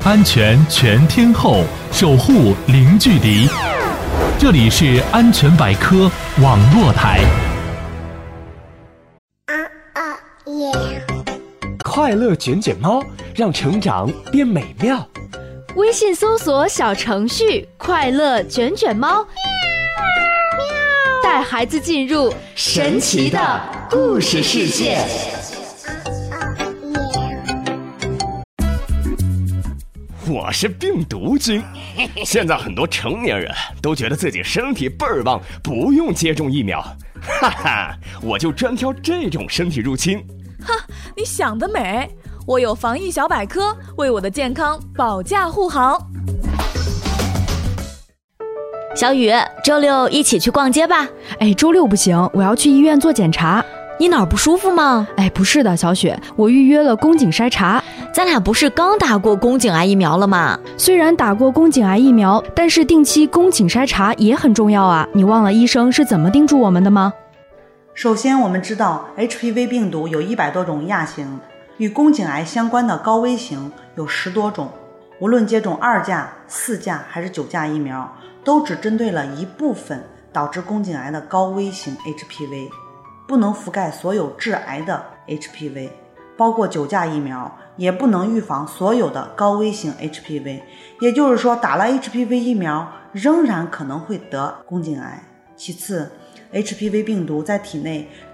安全全天候，守护零距离。这里是安全百科网络台。 快乐卷卷猫，让成长变美妙。 微信搜索小程序快乐卷卷猫，带孩子进入神奇的故事世界。 我是病毒君。现在很多成年人都觉得自己身体倍儿棒，不用接种疫苗。哈哈，我就专挑这种身体入侵。 哈，你想得美！我有防疫小百科，为我的健康保驾护航。 小雨，周六一起去逛街吧。 周六不行，我要去医院做检查。 你哪儿不舒服吗？ 不是的，小雪，我预约了宫颈筛查。 咱俩不是刚打过宫颈癌疫苗了吗？ 虽然打过宫颈癌疫苗，但是定期宫颈筛查也很重要啊。你忘了医生是怎么叮嘱我们的吗？ 首先，我们知道 HPV 病毒有100多种亚型，与宫颈癌相关的高危型有10多种。无论接种2价、4价还是9价疫苗，都只针对了一部分导致宫颈癌的高危型 HPV， 不能覆盖所有致癌的 HPV。包括9价疫苗也不能预防所有的高危型 HPV， 也就是说打了 HPV 疫苗仍然可能会得宫颈癌。其次， HPV 病毒在体内